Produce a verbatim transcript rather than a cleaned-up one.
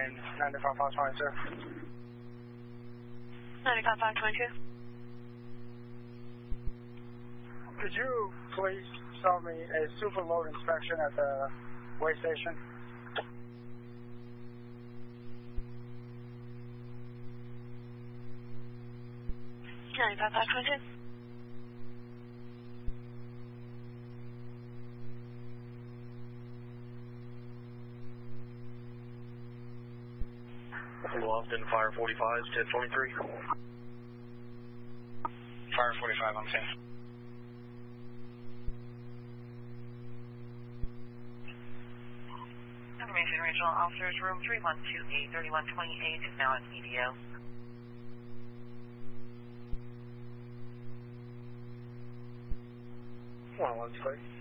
bearing ninety-five five twenty-two. ninety-five five twenty-two. Could you please show me a super load inspection at the weigh station? ninety-five five twenty-two. Lofton, Fire forty-five, ten twenty-three. Fire forty-five, I'm ten. Information Regional Officers, room three one two eight, thirty-one twenty-eight is now in E D O. One one three.